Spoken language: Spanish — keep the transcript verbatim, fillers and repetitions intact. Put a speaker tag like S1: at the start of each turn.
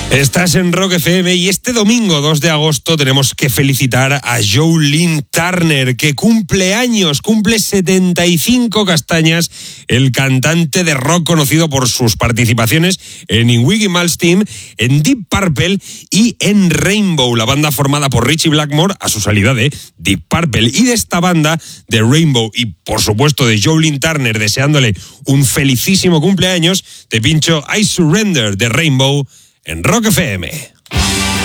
S1: Estás en Rock F M y este domingo dos de agosto tenemos que felicitar a Joe Lynn Turner, que cumple años, cumple setenta y cinco castañas, el cantante de rock conocido por sus participaciones en In Wiggy Malmsteen, en Deep Purple y en Rainbow, la banda formada por Ritchie Blackmore a su salida de Deep Purple. Y de esta banda, de Rainbow y por supuesto de Joe Lynn Turner, deseándole un felicísimo cumpleaños, te pincho I Surrender de Rainbow en Rock F M.